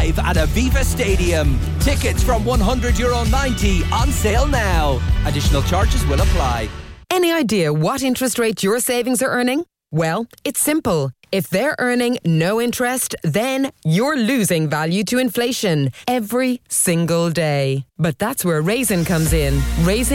live at Aviva Stadium. Tickets from €100.90 on sale now. Additional charges will apply. Any idea what interest rate your savings are earning? Well, it's simple. If they're earning no interest, then you're losing value to inflation every single day. But that's where Raisin comes in. Raisin